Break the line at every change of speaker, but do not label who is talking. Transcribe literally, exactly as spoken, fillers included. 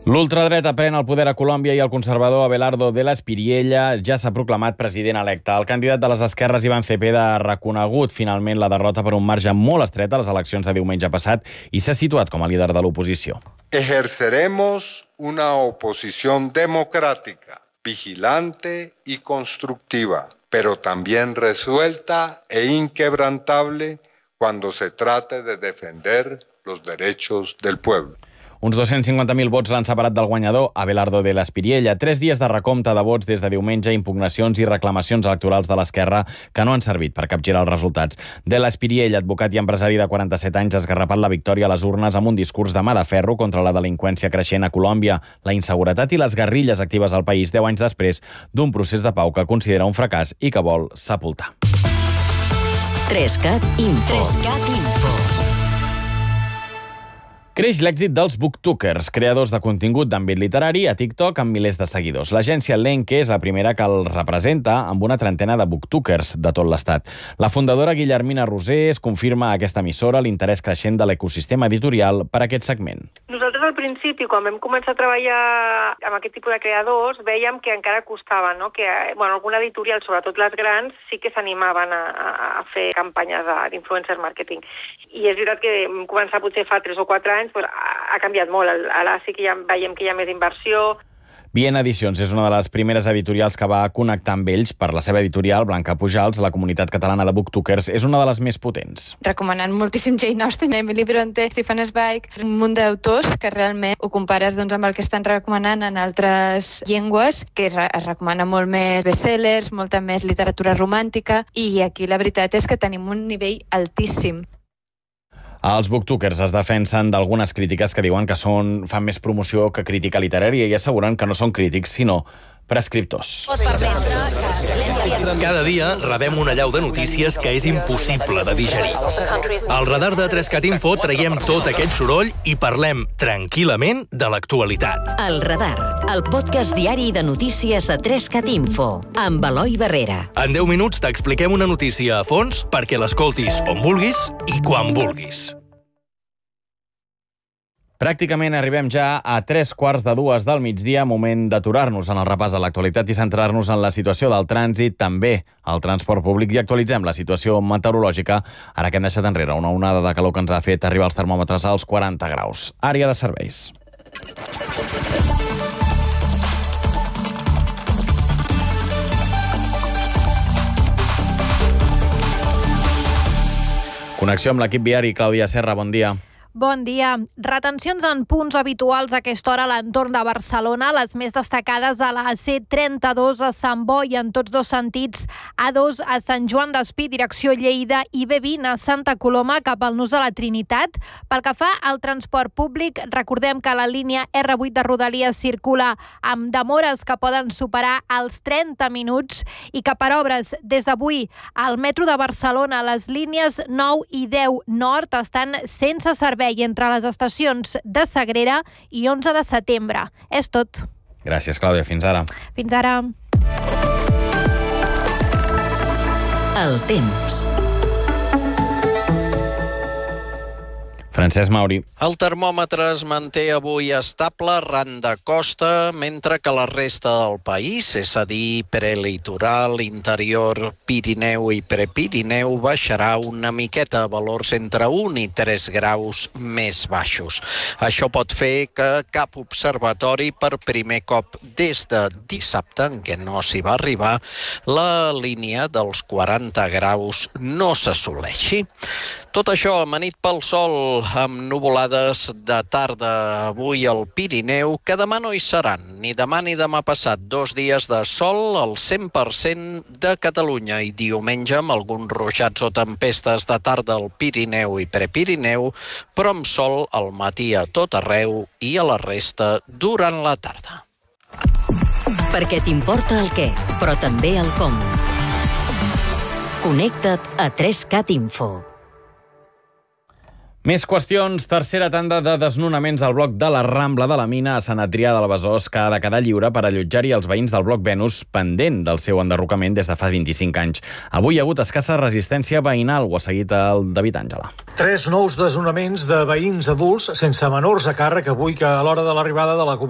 L'ultradreta pren el poder a Colòmbia i el conservador Abelardo de la Espriella ja s'ha proclamat president electe. El candidat de les esquerres, Iván Cepeda, ha reconegut finalment la derrota per un marge molt estret a les eleccions de diumenge passat i s'ha situat com a líder de l'oposició.
Ejerceremos una oposición democrática, vigilante y constructiva, pero también resuelta e inquebrantable cuando se trate de defender los derechos del pueblo.
Uns dos-cents cinquanta mil vots l'han separat del guanyador, Abelardo de la Espriella. Tres dies de recompte de vots des de diumenge, impugnacions i reclamacions electorals de l'esquerra que no han servit per capgirar els resultats. De la Espriella, advocat i empresari de quaranta-set anys, ha esgarrapat la victòria a les urnes amb un discurs de mà de ferro contra la delinqüència creixent a Colòmbia, la inseguretat i les guerrilles actives al país deu anys després d'un procés de pau que considera un fracàs i que vol sepultar.
Trescat Info. Trescat Info.
Creix l'èxit dels booktokers, creadors de contingut d'àmbit literari a TikTok amb milers de seguidors. L'agència Lenke és la primera que el representa amb una trentena de booktokers de tot l'estat. La fundadora Guillermina Rosés confirma a aquesta emissora l'interès creixent de l'ecosistema editorial per a aquest segment.
Nosaltres al principi, quan vam començar a treballar amb aquest tipus de creadors, vèiem que encara costava, no? Que bueno, alguna editorial, sobretot les grans, sí que s'animaven a, a fer campanyes d'influencer marketing. I és veritat que vam començar potser fa tres o quatre anys, però ha canviat molt. Ara sí que ja veiem que hi ha més inversió.
Bien Edicions és una de les primeres editorials que va connectar amb ells. Per la seva editorial, Blanca Pujals, la comunitat catalana de booktokers és una de les més potents.
Recomanant moltíssim Jane Austen, Emily Bronte, Stephen Zweig, un munt d'autors que realment ho compares doncs, amb el que estan recomanant en altres llengües, que es recomana molt més bestsellers, molta més literatura romàntica, i aquí la veritat és que tenim un nivell altíssim.
Els booktokers es defensen d'algunes crítiques que diuen que són, fan més promoció que crítica literària i asseguren que no són crítics, sinó prescriptors.
Cada dia rebem una allau de notícies que és impossible de digerir. Al radar de Trescat Info traiem tot aquest soroll i parlem tranquil·lament de l'actualitat.
El Radar, el podcast diari de notícies a Trescat Info, amb Eloi Barrera.
En deu minuts t'expliquem una notícia a fons perquè l'escoltis on vulguis i quan vulguis.
Pràcticament arribem ja a tres quarts de dues del migdia, moment d'aturar-nos en el repàs a l'actualitat i centrar-nos en la situació del trànsit, també al transport públic, i actualitzem la situació meteorològica, ara que hem deixat enrere una onada de calor que ens ha fet arribar als termòmetres als quaranta graus. Àrea de serveis. Connexió amb l'equip viari. Clàudia Serra, bon dia.
Bon dia. Retencions en punts habituals a aquesta hora a l'entorn de Barcelona, les més destacades a la C trenta-dos a Sant Boi en tots dos sentits, A dos a Sant Joan d'Espí, direcció Lleida, i B vint a Santa Coloma cap al nus de la Trinitat. Pel que fa al transport públic, recordem que la línia R vuit de Rodalies circula amb demores que poden superar els trenta minuts i que per obres des d'avui al metro de Barcelona les línies nou i deu nord estan sense servei entre les estacions de Sagrera i onze de setembre. És tot.
Gràcies, Clàudia. Fins ara.
Fins ara.
El temps.
Francesc Mauri.
El termòmetre es manté avui estable arran de costa, mentre que la resta del país, és a dir, prelitoral, interior, Pirineu i prepirineu, baixarà una miqueta a valors entre un i tres graus més baixos. Això pot fer que cap observatori per primer cop des de dissabte, en què no s'hi va arribar, la línia dels quaranta graus no s'assoleixi. Tot això amanit pel sol, amb nuvolades de tarda avui al Pirineu, que demà no hi seran, ni demà ni demà passat. Dos dies de sol al cent per cent de Catalunya i diumenge amb alguns ruixats o tempestes de tarda al Pirineu i prepirineu, però amb sol al matí a tot arreu i a la resta durant la tarda.
Perquè t'importa el què, però també el com. Connecta't a Trescat Info.
Més qüestions. Tercera tanda de desnonaments al bloc de la Rambla de la Mina a Sant Adrià de la Besòs, que ha de quedar lliure per allotjar-hi els veïns del bloc Venus, pendent del seu enderrocament des de fa vint-i-cinc anys. Avui hi ha hagut escassa resistència veïnal, ho ha seguit el David Àngela.
Tres nous desnonaments de veïns adults sense menors a càrrec avui, que a l'hora de l'arribada de la